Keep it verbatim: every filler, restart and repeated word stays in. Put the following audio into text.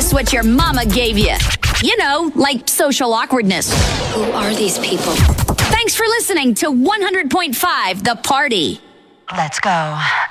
guess what your mama gave you. You know, like social awkwardness. Who are these people? Thanks for listening to one hundred point five The Party. Let's go.